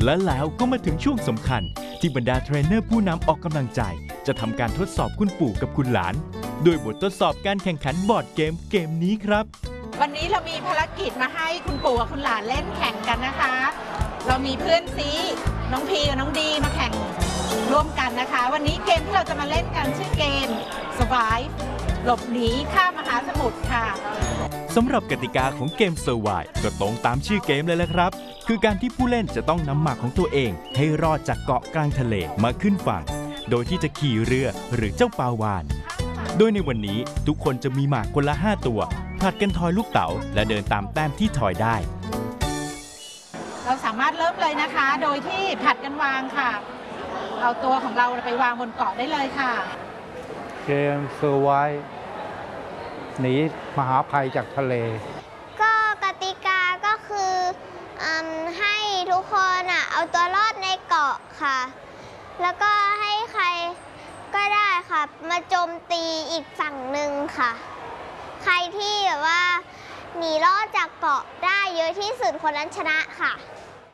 และแล้วก็มาถึงช่วงสำคัญที่บรรดาเทรนเนอร์ผู้นำออกกำลังใจจะทำการทดสอบคุณปู่กับคุณหลานโดยบททดสอบการแข่งขันบอร์ดเกมนี้ครับวันนี้เรามีภารกิจมาให้คุณปู่กับคุณหลานเล่นแข่งกันนะคะเรามีเพื่อนซีน้องพีกับน้องดีมาแข่งร่วมกันนะคะวันนี้เกมที่เราจะมาเล่นกันชื่อเกม Survive หลบหนีข้ามมหาสมุทรค่ะสำหรับกติกาของเกม Survive ก็ตรงตามชื่อเกมเลยแหละครับคือการที่ผู้เล่นจะต้องนำหมากของตัวเองให้รอดจากเกาะกลางทะเลมาขึ้นฝั่งโดยที่จะขี่เรือหรือเจ้าปลาวาฬโดยในวันนี้ทุกคนจะมีหมากคนละ5ตัวผลัดกันทอยลูกเต๋าและเดินตามแต้มที่ทอยได้เราสามารถเริ่มเลยนะคะโดยที่ผัดกันวางค่ะเอาตัวของเราไปวางบนเกาะได้เลยค่ะเกมเซอร์ไวส์หนีมหาภัยจากทะเลก็กติกาก็คือให้ทุกคนเอาตัวรอดในเกาะค่ะแล้วก็ให้ใครก็ได้ค่ะมาโจมตีอีกฝั่งหนึ่งค่ะใครที่แบบว่าหนีรอดจากเกาะได้เยอะที่สุดคนนั้นชนะค่ะ